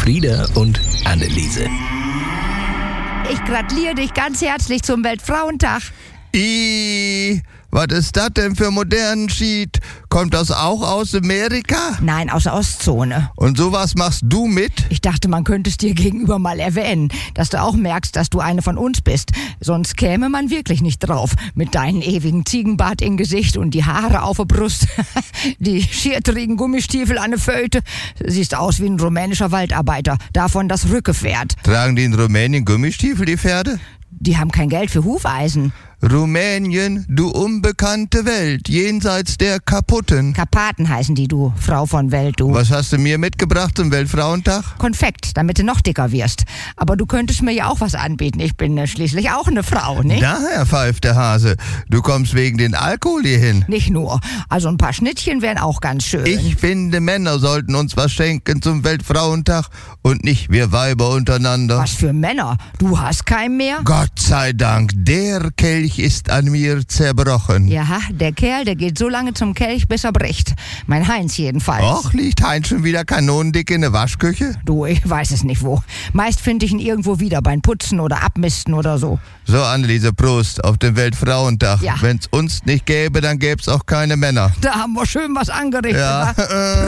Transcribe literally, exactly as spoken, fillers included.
Frieda und Anneliese. Ich gratuliere dich ganz herzlich zum Weltfrauentag. I, was ist das denn für modernen Schied? Kommt das auch aus Amerika? Nein, aus der Ostzone. Und sowas machst du mit? Ich dachte, man könnte es dir gegenüber mal erwähnen, dass du auch merkst, dass du eine von uns bist. Sonst käme man wirklich nicht drauf. Mit deinem ewigen Ziegenbart im Gesicht und die Haare auf der Brust. Die schiertrigen Gummistiefel an der Föte. Siehst aus wie ein rumänischer Waldarbeiter. Davon das Rückepferd. Tragen die in Rumänien Gummistiefel, die Pferde? Die haben kein Geld für Hufeisen. Rumänien, du unbekannte Welt, jenseits der Kaputten. Karpaten heißen die, du Frau von Welt, du. Was hast du mir mitgebracht zum Weltfrauentag? Konfekt, damit du noch dicker wirst. Aber du könntest mir ja auch was anbieten. Ich bin äh, schließlich auch eine Frau, nicht? Daher pfeift der Hase. Du kommst wegen den Alkohol hierhin. Nicht nur. Also ein paar Schnittchen wären auch ganz schön. Ich finde, Männer sollten uns was schenken zum Weltfrauentag und nicht wir Weiber untereinander. Was für Männer? Du hast keinen mehr? Gott sei Dank, der Kelch ist an mir zerbrochen. Ja, der Kerl, der geht so lange zum Kelch, bis er bricht. Mein Heinz jedenfalls. Och, liegt Heinz schon wieder kanonendick in der Waschküche? Du, ich weiß es nicht wo. Meist finde ich ihn irgendwo wieder beim Putzen oder Abmisten oder so. So, Anneliese, Prost auf den Weltfrauentag. Ja. Wenn's uns nicht gäbe, dann gäb's auch keine Männer. Da haben wir schön was angerichtet. Ja. wa?